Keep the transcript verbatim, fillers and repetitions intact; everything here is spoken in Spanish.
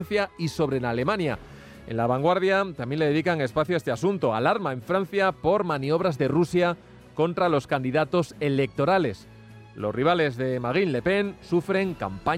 y sobre en Alemania. En La Vanguardia también le dedican espacio a este asunto. Alarma en Francia por maniobras de Rusia contra los candidatos electorales. Los rivales de Marine Le Pen sufren campaña